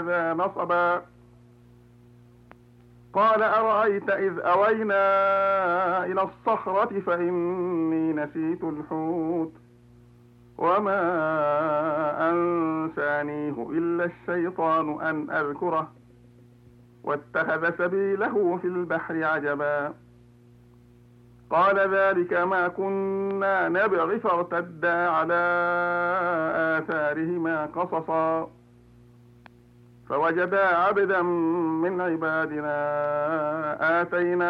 نصبا قال أرأيت إذ أوينا إلى الصخرة فإني نسيت الحوت وما أنسانيه إلا الشيطان أن أذكره واتخذ سبيله في البحر عجبا قال ذلك ما كنا نبغي فارتدا على آثارهما قصصا فوجدا عبدا من عبادنا آتيناه